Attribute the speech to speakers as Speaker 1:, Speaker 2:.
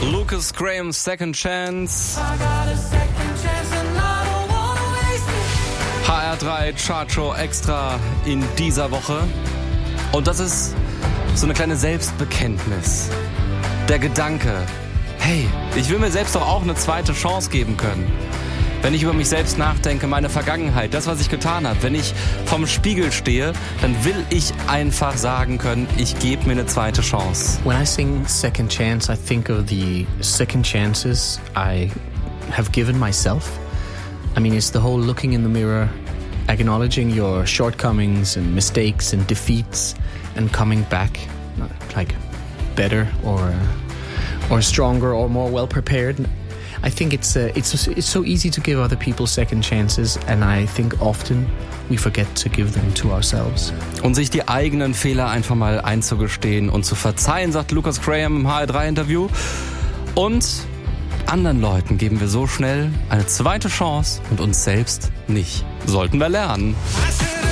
Speaker 1: Lucas Graham, Second Chance. HR3 Chartshow extra in dieser Woche. Und das ist so eine kleine Selbstbekenntnis. Der Gedanke, hey, ich will mir selbst doch auch eine zweite Chance geben können. Wenn ich über mich selbst nachdenke, meine Vergangenheit, das, was ich getan habe, wenn ich vorm Spiegel stehe, dann will ich einfach sagen können, ich gebe mir eine zweite Chance.
Speaker 2: When I sing Second Chance, I think of the second chances I have given myself. I mean, it's the whole looking in the mirror, acknowledging your shortcomings and mistakes and defeats and coming back like better or stronger or more well prepared. I think it's so easy to give other people second chances, and I think often we forget to give them to ourselves.
Speaker 1: Und sich die eigenen Fehler einfach mal einzugestehen und zu verzeihen, sagt Lucas Graham im HR3-Interview. Und anderen Leuten geben wir so schnell eine zweite Chance und uns selbst nicht. Sollten wir lernen.